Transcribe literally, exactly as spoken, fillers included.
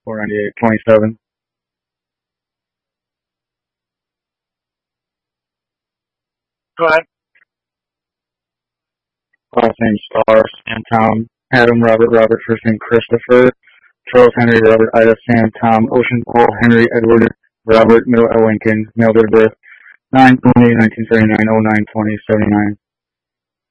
four ninety-eight twenty-seven. Go ahead. Last name Star, Sam, Tom, Adam, Robert, Robert, first name Christopher, Charles, Henry, Robert, Ida, Sam, Tom, Ocean, Paul, Henry, Edward, Robert, Middle, L. Lincoln, male date of birth, nine twenty nineteen seventy-nine, oh nine twenty seventy-nine.